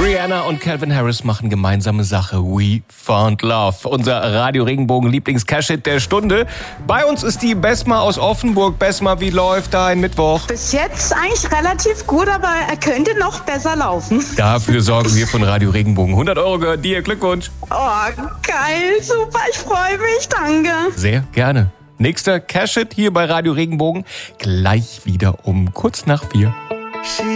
Rihanna und Calvin Harris machen gemeinsame Sache. We Found Love. Unser Radio Regenbogen Lieblings-Cash-Hit der Stunde. Bei uns ist die Besma aus Offenburg. Besma, wie läuft dein Mittwoch? Bis jetzt eigentlich relativ gut, aber er könnte noch besser laufen. Dafür sorgen wir von Radio Regenbogen. 100 Euro gehört dir. Glückwunsch. Oh, geil. Super. Ich freue mich. Danke. Sehr gerne. Nächster Cash-Hit hier bei Radio Regenbogen. Gleich wieder um kurz nach 4.